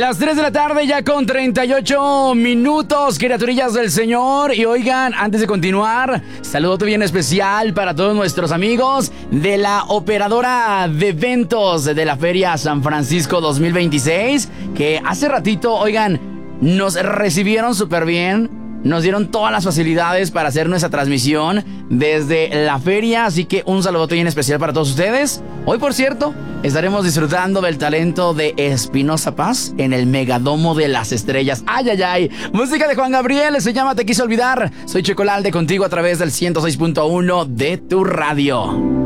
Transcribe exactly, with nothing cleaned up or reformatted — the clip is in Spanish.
Las tres de la tarde ya con treinta y ocho minutos, criaturillas del Señor. Y oigan, antes de continuar, saludo bien especial para todos nuestros amigos de la operadora de eventos de la Feria San Francisco dos mil veintiséis, que hace ratito, oigan, nos recibieron súper bien. Nos dieron todas las facilidades para hacer nuestra transmisión desde la feria, así que un saludo bien especial para todos ustedes. Hoy, por cierto, estaremos disfrutando del talento de Espinosa Paz en el Megadomo de las Estrellas. ¡Ay, ay, ay! Música de Juan Gabriel, se llama Te Quise Olvidar. Soy Checolalde contigo a través del ciento seis punto uno de tu radio.